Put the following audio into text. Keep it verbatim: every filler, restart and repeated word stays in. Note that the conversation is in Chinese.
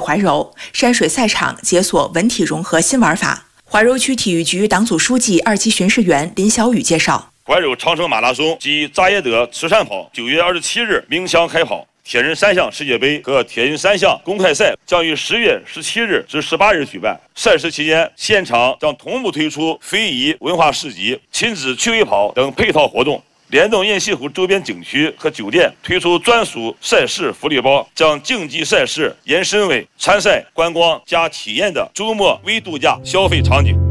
怀柔，山水赛场解锁文体融合新玩法。怀柔区体育局党组书记、二级巡视员林小雨介绍。 怀柔长城马拉松及扎耶德慈善跑九月二十七日鸣枪开跑，铁人三项世界杯和铁人三项公开赛将于十月十七日至十八日举办。赛事期间，现场将同步推出非遗文化市集、亲子趣味跑等配套活动。 联动雁西湖周边景区和酒店推出专属赛事福利包，将竞技赛事延伸为参赛、观光加体验的周末微度假消费场景。